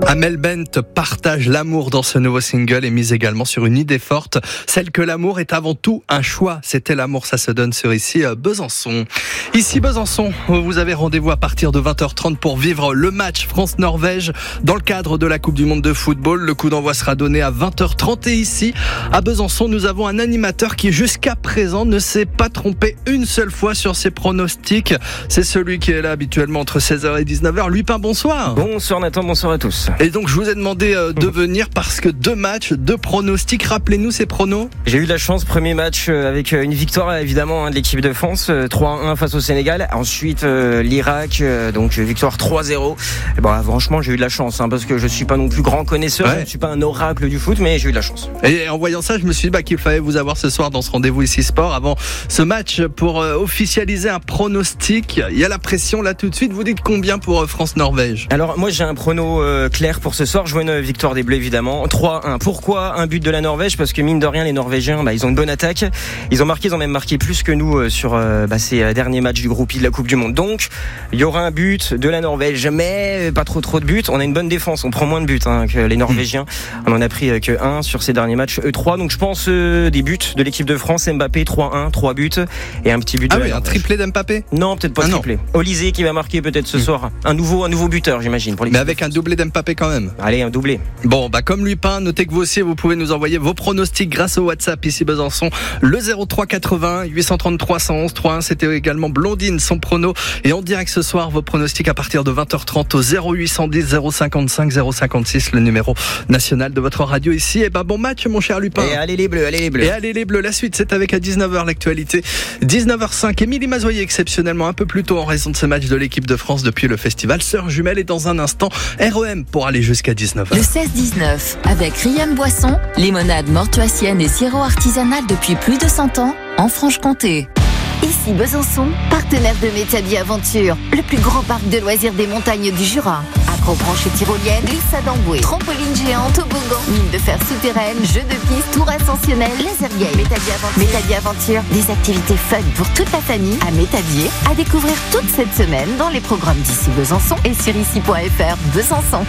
Amel Bent partage l'amour dans ce nouveau single et mise également sur une idée forte, celle que l'amour est avant tout un choix. C'était l'amour, ça se donne sur ici Besançon. Ici Besançon, vous avez rendez-vous à partir de 20h30 pour vivre le match France-Norvège dans le cadre de la Coupe du Monde de football. Le coup d'envoi sera donné à 20h30 et ici, à Besançon, nous avons un animateur qui jusqu'à présent ne s'est pas trompé une seule fois sur ses pronostics. C'est celui qui est là habituellement entre 16h et 19h. Lupin, bonsoir. Bonsoir Nathan, bonsoir à tous. Et donc je vous ai demandé de venir parce que 2 matchs, 2 pronostics. Rappelez-nous ces pronos. J'ai eu de la chance, premier match avec une victoire évidemment de l'équipe de France, 3-1 face au Sénégal. Ensuite l'Irak, donc victoire 3-0. Et bon, franchement j'ai eu de la chance parce que je suis pas non plus grand connaisseur, je ne suis pas un oracle du foot, mais j'ai eu de la chance. Et en voyant ça, je me suis dit qu'il fallait vous avoir ce soir dans ce rendez-vous ici sport avant ce match pour officialiser un pronostic. Il y a la pression là tout de suite. Vous dites combien pour France-Norvège? Alors moi j'ai un prono clair pour ce soir. Je vois une victoire des Bleus évidemment, 3-1. Pourquoi un but de la Norvège? Parce que mine de rien les Norvégiens ils ont une bonne attaque. Ils ont même marqué plus que nous sur ces derniers matchs du groupe I de la Coupe du Monde. Donc il y aura un but de la Norvège, mais pas trop de buts. On a une bonne défense, on prend moins de buts que les Norvégiens. On en a pris que 1 sur ces derniers matchs, 3. Donc je pense des buts de l'équipe de France. Mbappé 3-1, 3 buts et un petit but de la Norvège. Un triplé d'Mbappé? Non, peut-être pas triplé. Olysée qui va marquer peut-être ce soir. Un nouveau buteur, j'imagine. Pour mais avec un doublé d'Mbappé quand même. Allez, un doublé. Bon, comme Lupin, notez que vous aussi, vous pouvez nous envoyer vos pronostics grâce au WhatsApp ici Besançon. Le 03 80 833 111 31. C'était également Blondine, son prono. Et en direct ce soir, vos pronostics à partir de 20h30 au 0810 055 056, le numéro national de votre radio ici. Et bon match, mon cher Lupin. Et allez les Bleus, allez les Bleus. Et allez les Bleus. La suite, c'est avec à 19h l'actualité. 19h05, Émilie Mazoyer exceptionnellement un peu plus tôt en raison de ce match de l'équipe de France depuis le festival Sœurs Jumelles. Et dans un instant, REM pour aller jusqu'à 19h. Le 16-19, avec Riam Boisson, limonade mortuacienne et sirop artisanal depuis plus de 100 ans en Franche-Comté. Ici Besançon, partenaire de Métadi Aventure, le plus grand parc de loisirs des montagnes du Jura. Acrobranche et glissade en bouée, trampoline géante, toboggan, mine de fer souterraine, jeux de piste, tour ascensionnel, laser game. Métadi Aventure, des activités fun pour toute la famille à Métadier, à découvrir toute cette semaine dans les programmes d'Ici Besançon et sur ici.fr Besançon.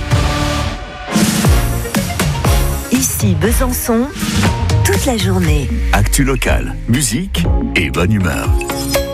Ici Besançon, toute la journée. Actu locale, musique et bonne humeur.